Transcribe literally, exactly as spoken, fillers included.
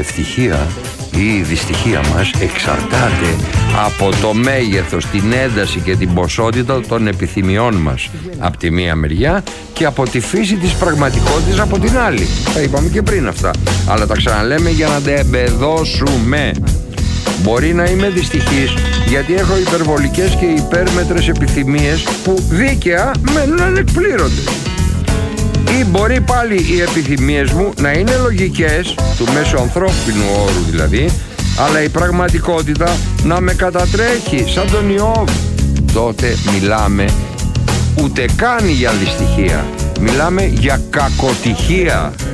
ευτυχία ή η δυστυχία μας εξαρτάται από το μέγεθος, την ένταση και την ποσότητα των επιθυμιών μας από τη μία μεριά και από τη φύση της πραγματικότητας από την άλλη. Τα είπαμε και πριν αυτά, αλλά τα ξαναλέμε για να τα εμπεδώσουμε. Μπορεί να είμαι δυστυχής γιατί έχω υπερβολικές και υπέρμετρες επιθυμίες που δίκαια μένουν ανεκπλήρωτες. Ή μπορεί πάλι οι επιθυμίες μου να είναι λογικές, του μέσου ανθρώπινου όρου δηλαδή, αλλά η πραγματικότητα να με κατατρέχει σαν τον Ιώβ. Τότε μιλάμε ούτε καν για δυστυχία, μιλάμε για κακοτυχία.